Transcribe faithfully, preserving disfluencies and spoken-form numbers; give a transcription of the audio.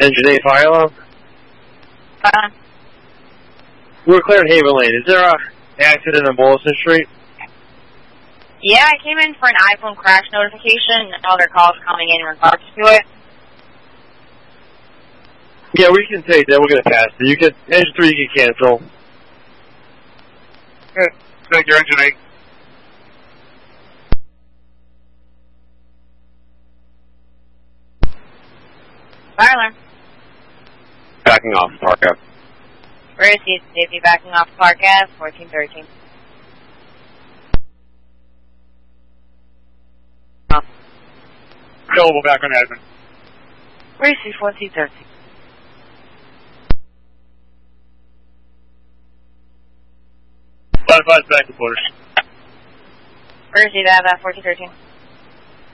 Engine eight fire alarm? Uh, We're clearing Haven Lane. Is there a accident on Boylston Street? yeah, I came in for an iPhone crash notification, and all their calls coming in in regards to it. Yeah, we can take that. We're going to pass it. You can, engine three, you can cancel. Good. Thank you, engine eight. Fire alarm. Backing off, Park Ave. Where is he? Safety backing off Park Ave, fourteen thirteen. Available back on admin. Where is he? fourteen thirteen. Five five back to quarters. Where is he? That, that fourteen thirteen.